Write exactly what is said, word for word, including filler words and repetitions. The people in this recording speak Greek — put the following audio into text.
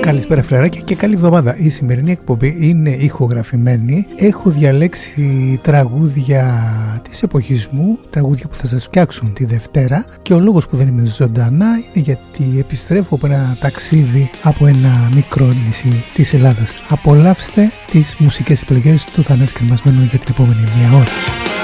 Καλησπέρα φιλαράκια και καλή εβδομάδα. Η σημερινή εκπομπή είναι ηχογραφημένη. Έχω διαλέξει τραγούδια της εποχής μου, τραγούδια που θα σας φτιάξουν τη Δευτέρα, και ο λόγος που δεν είμαι ζωντανά είναι γιατί επιστρέφω από ένα ταξίδι από ένα μικρό νησί της Ελλάδας. Απολαύστε τις μουσικές επιλογές του Θανάση Κρεμασμένου για την επόμενη μία ώρα.